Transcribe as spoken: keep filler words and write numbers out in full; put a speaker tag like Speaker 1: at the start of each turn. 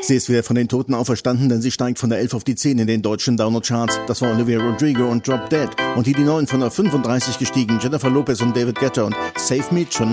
Speaker 1: Sie ist wieder von den Toten auferstanden, denn sie steigt von der elf auf die zehn in den deutschen Download-Charts. Das war Olivia Rodrigo und Drop Dead. Und die die neun von der fünfunddreißig gestiegen, Jennifer Lopez und David Guetta und Save Me Tonight.